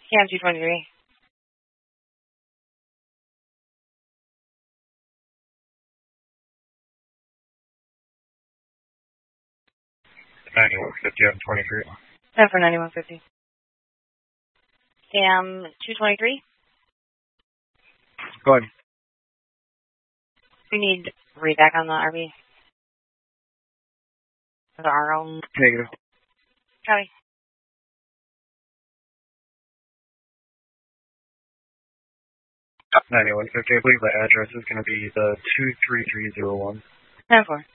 Cam 223. On 23. 10 for 9150. Cam 223. Go ahead. We need read back on the RV. The RO. Negative. Copy. 9150. I believe the address is going to be the 23301. 10-4.